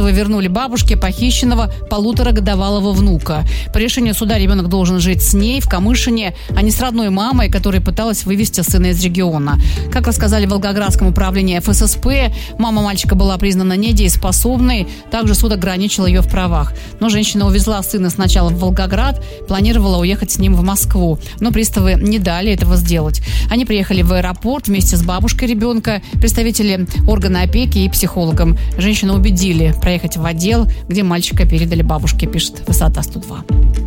Вернули бабушке похищенного 1,5-годовалого внука. По решению суда ребенок должен жить с ней в Камышине, а не с родной мамой, которая пыталась вывести сына из региона. Как рассказали в Волгоградском управлении ФССП, мама мальчика была признана недееспособной. Также суд ограничил ее в правах. Но женщина увезла сына сначала в Волгоград, планировала уехать с ним в Москву. Но приставы не дали этого сделать. Они приехали в аэропорт вместе с бабушкой ребенка, представители органа опеки и психологом. Женщину убедили проехать в отдел, где мальчика передали бабушке, пишет Высота 102.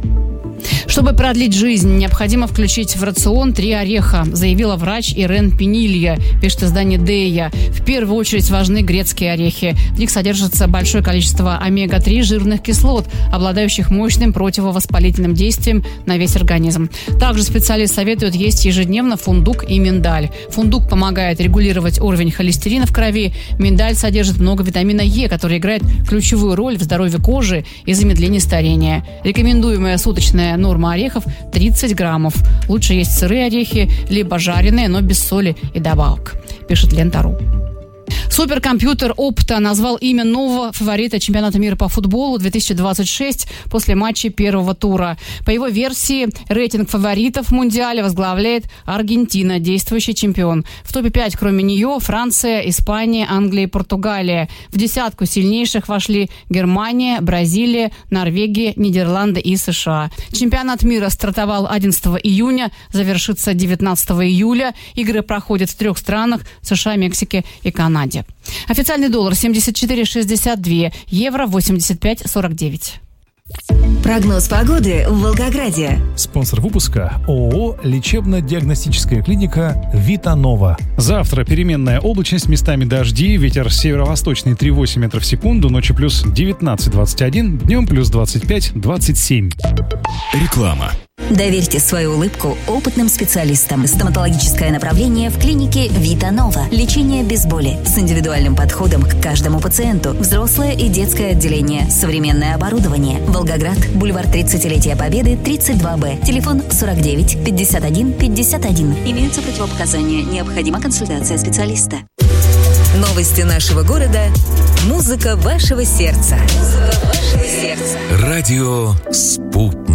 Чтобы продлить жизнь, необходимо включить в рацион 3 ореха, заявила врач Ирен Пенилья, пишет издание Дея. В первую очередь важны грецкие орехи. В них содержится большое количество омега-3 жирных кислот, обладающих мощным противовоспалительным действием на весь организм. Также специалист советует есть ежедневно фундук и миндаль. Фундук помогает регулировать уровень холестерина в крови. Миндаль содержит много витамина Е, который играет ключевую роль в здоровье кожи и замедлении старения. Рекомендуемая суточная норма орехов 30 граммов. Лучше есть сырые орехи, либо жареные, но без соли и добавок, пишет Лента.ру. Суперкомпьютер Opta назвал имя нового фаворита чемпионата мира по футболу 2026 после матчей первого тура. По его версии, рейтинг фаворитов в Мундиале возглавляет Аргентина, действующий чемпион. В топе 5, кроме нее, Франция, Испания, Англия и Португалия. В десятку сильнейших вошли Германия, Бразилия, Норвегия, Нидерланды и США. Чемпионат мира стартовал 11 июня, завершится 19 июля. Игры проходят в 3 странах – США, Мексике и Канаде. Официальный доллар 74,62, евро 85,49. Прогноз погоды в Волгограде. Спонсор выпуска – ООО «Лечебно-диагностическая клиника Витанова». Завтра переменная облачность, местами дожди, ветер северо-восточный 3,8 метров в секунду, ночью плюс 19-21, днем плюс 25-27. Реклама. Доверьте свою улыбку опытным специалистам. Стоматологическое направление в клинике Витанова. Лечение без боли с индивидуальным подходом к каждому пациенту. Взрослое и детское отделение. Современное оборудование. Волгоград, бульвар 30-летия Победы, 32Б. Телефон 49 51 51. Имеются противопоказания. Необходима консультация специалиста. Новости нашего города. Музыка вашего сердца. Музыка вашего сердца. Радио «Спутник».